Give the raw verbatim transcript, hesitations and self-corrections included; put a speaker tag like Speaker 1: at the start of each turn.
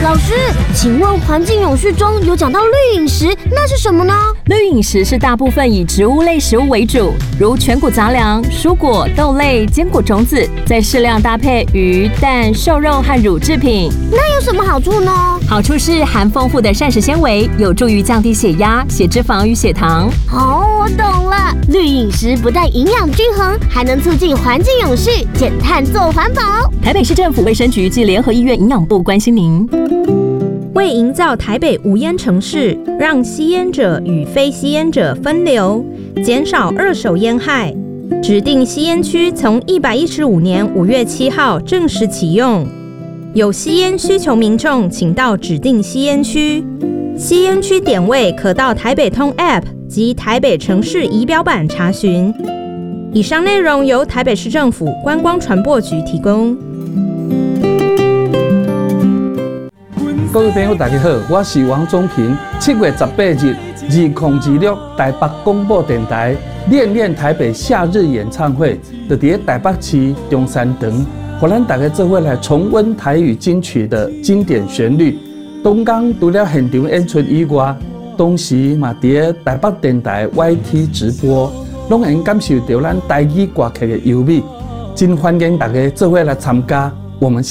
Speaker 1: 老师，请问环境永续中有讲到绿饮食，那是什么呢？
Speaker 2: 绿饮食是大部分以植物类食物为主，如全谷杂粮、蔬果、豆类、坚果、种子，再适量搭配鱼、蛋、瘦肉和乳制品。
Speaker 1: 那有什么好处呢？
Speaker 2: 好处是含丰富的膳食纤维，有助于降低血压、血脂肪与血糖。
Speaker 1: 哦，我懂了，绿饮食不但营养均衡，还能促进环境永续，减碳做环保。
Speaker 2: 台北市政府卫生局及联合医院营养部关心您。
Speaker 3: 为营造台北无烟城市，让吸烟者与非吸烟者分流，减少二手烟害，指定吸烟区从一百一十五年五月七号正式启用。有吸烟需求民众，请到指定吸烟区。吸烟区点位可到台北通 App 及台北城市仪表板查询。以上内容由台北市政府观光传播局提供。
Speaker 4: 各位朋友，大家好，我是王宗平。七月十八日，二零二六台北广播电台练练台北夏日演唱会，就伫台北市中山堂，互咱大家做伙来重温台语金曲的经典旋律。东港除了现场演出以外，同时嘛伫台北电台 Y T 直播，拢会感受到咱台语歌曲的优美。真欢迎大家做伙来参加，我们。